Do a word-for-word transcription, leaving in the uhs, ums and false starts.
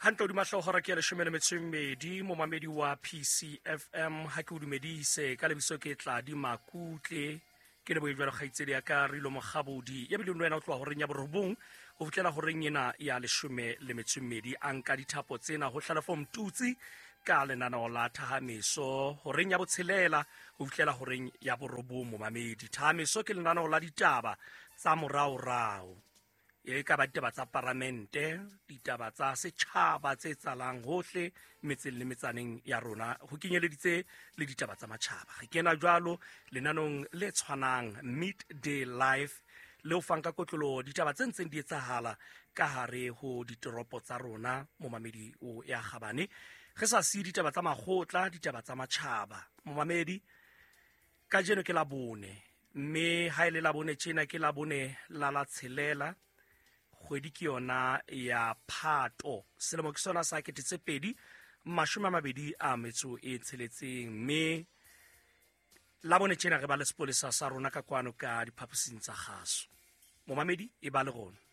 Hanto di mahlo hora ke ya leshome le metso e mmedi momamedi wa P C F M ha ke o dumedise ka lebiso ke tla di makutle ke le boijwalo khaitsedi ya ka rilo mogabodi ya bileng wena o tloa horeng ya borobong o fitlela horeng ena ya leshome le metso e mmedi anka dithapo tsena ho hlalefo mtutsi ka lenaneo la thahamiso horeng ya botshelela ho fitlela horeng ya borobong momamedi. Thahamiso ke lenaneo la ditaba tsa moraorao e ka ba ditaba tsa parlamente, ditaba tsa setjhaba tse tsalang hohle metseng le metsaneng ya rona ho kenyeleditse le ditaba tsa matjhaba. Re kena jwalo lenanong le tshwanang Midday Live le o fang ka kotlolo ditaba tse ntseng di etsahala ka hare ho ditoropo tsa rona momamedi o ya Gabane. Re sa si ditaba tsa makgotla, ditaba tsa matjhaba momamedi ka jeno ke la bone, mme ha ile la bone tjena ke la bone la la tshelela kgwedi ke yona ya Phato selemo ke sona sa kete tse pedi mashome a mabedi a metso e tsheletseng, mme la bone tjena re ba le sepolesa sa rona ka kwano ka diphaposing tsa kgaso momamedi e ba le rona.